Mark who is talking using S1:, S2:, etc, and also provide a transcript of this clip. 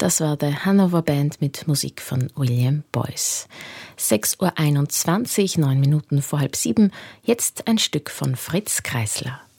S1: Das war der Hanover Band mit Musik von William Boyce. 6:21 Uhr, 9 Minuten vor 6:30. Jetzt ein Stück von Fritz Kreisler.